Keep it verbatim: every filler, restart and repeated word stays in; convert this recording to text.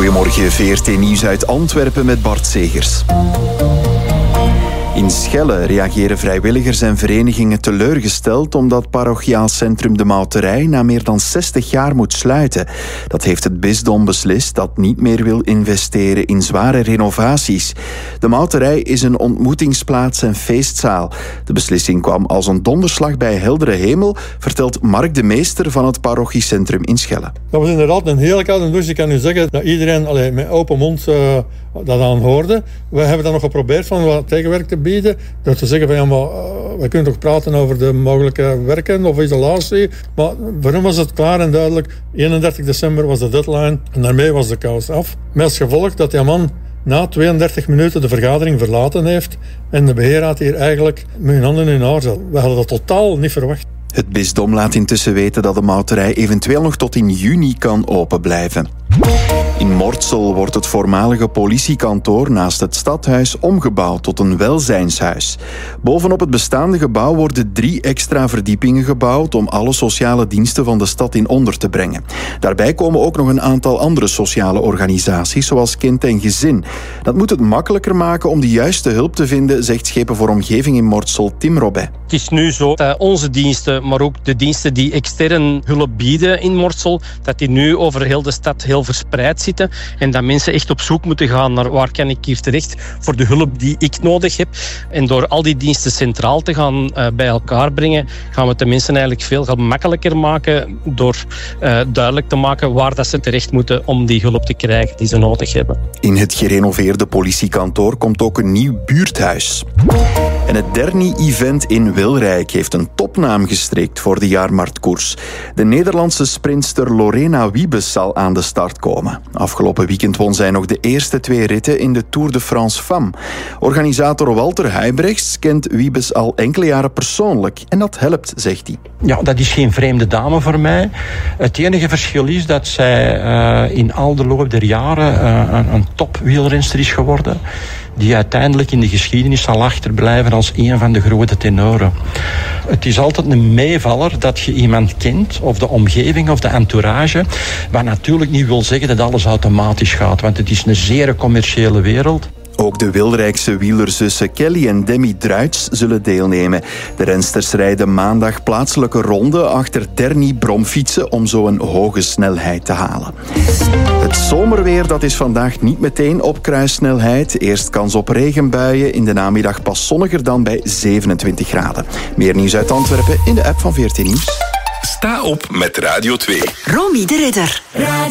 Goedemorgen, V R T Nieuws uit Antwerpen met Bart Segers. In Schelle reageren vrijwilligers en verenigingen teleurgesteld omdat parochiaal centrum De Mouterij na meer dan zestig jaar moet sluiten. Dat heeft het bisdom beslist dat niet meer wil investeren in zware renovaties. De Mouterij is een ontmoetingsplaats en feestzaal. De beslissing kwam als een donderslag bij heldere hemel, vertelt Mark de Meester van het parochiecentrum in Schelle. Dat was inderdaad een hele koude douche. Ik kan u zeggen dat iedereen allee, met open mond uh, dat aanhoorde. We hebben dan nog geprobeerd van wat tegenwerk te bieden. Door te zeggen van ja, maar uh, we kunnen toch praten over de mogelijke werken of isolatie. Maar voor hem was het klaar en duidelijk. eenendertig december was de deadline en daarmee was de kous af. Met als gevolg dat die man na tweeëndertig minuten de vergadering verlaten heeft en de beheerraad hier eigenlijk met hun handen in hun haar zat. We hadden dat totaal niet verwacht. Het bisdom laat intussen weten dat de Mouterij eventueel nog tot in juni kan open blijven. In Mortsel wordt het voormalige politiekantoor naast het stadhuis omgebouwd tot een welzijnshuis. Bovenop het bestaande gebouw worden drie extra verdiepingen gebouwd om alle sociale diensten van de stad in onder te brengen. Daarbij komen ook nog een aantal andere sociale organisaties, zoals Kind en Gezin. Dat moet het makkelijker maken om de juiste hulp te vinden, zegt Schepen voor Omgeving in Mortsel Tim Robet. Het is nu zo dat onze diensten, maar ook de diensten die extern hulp bieden in Mortsel, dat die nu over heel de stad heel verspreid zitten en dat mensen echt op zoek moeten gaan naar waar kan ik hier terecht voor de hulp die ik nodig heb. En door al die diensten centraal te gaan uh, bij elkaar brengen, gaan we het de mensen eigenlijk veel gemakkelijker maken door uh, duidelijk te maken waar dat ze terecht moeten om die hulp te krijgen die ze nodig hebben. In het gerenoveerde politiekantoor komt ook een nieuw buurthuis. En het Derny-event in Wilrijk heeft een topnaam gestrikt voor de jaarmarktkoers. De Nederlandse sprinter Lorena Wiebes zal aan de start komen. Afgelopen weekend won zij nog de eerste twee ritten in de Tour de France Femme. Organisator Walter Huybrechts kent Wiebes al enkele jaren persoonlijk. En dat helpt, zegt hij. Ja, dat is geen vreemde dame voor mij. Het enige verschil is dat zij uh, in al de loop der jaren uh, een, een topwielrenster is geworden, die uiteindelijk in de geschiedenis zal achterblijven als een van de grote tenoren. Het is altijd een meevaller dat je iemand kent, of de omgeving of de entourage, wat natuurlijk niet wil zeggen dat alles automatisch gaat, want het is een zeer commerciële wereld. Ook de Wilrijkse wielerzussen Kelly en Demi Druits zullen deelnemen. De rensters rijden maandag plaatselijke ronde achter Derny bromfietsen om zo een hoge snelheid te halen. Het zomerweer dat is vandaag niet meteen op kruissnelheid. Eerst kans op regenbuien, in de namiddag pas zonniger dan bij zevenentwintig graden. Meer nieuws uit Antwerpen in de app van V R T Nieuws. Sta op met Radio twee. Romy de Ridder. Radio